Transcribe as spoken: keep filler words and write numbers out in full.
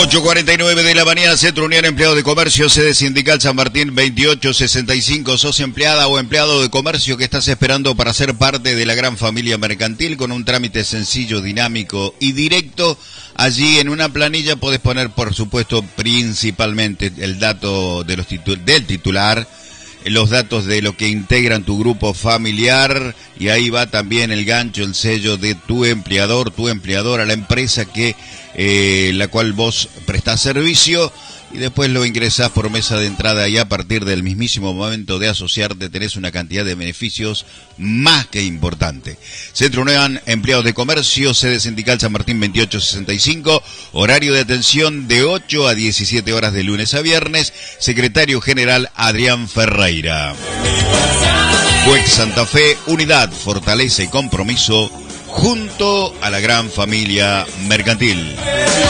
ocho cuarenta y nueve de la mañana, Centro Unión Empleado de Comercio, sede sindical San Martín veintiocho sesenta y cinco. Sos empleada o empleado de comercio que estás esperando para ser parte de la gran familia mercantil con un trámite sencillo, dinámico y directo. Allí en una planilla podés poner, por supuesto, principalmente el dato de los titu- del titular, los datos de lo que integran tu grupo familiar, y ahí va también el gancho, el sello de tu empleador, tu empleadora, la empresa que eh, la cual vos prestás servicio, y después lo ingresás por mesa de entrada, y a partir del mismísimo momento de asociarte tenés una cantidad de beneficios más que importante. Centro Unión Empleados de Comercio, sede sindical San Martín veintiocho sesenta y cinco, horario de atención de ocho a diecisiete horas de lunes a viernes, secretario general Adrián Ferreira. Cuex Santa Fe, unidad, fortaleza y compromiso junto a la gran familia mercantil.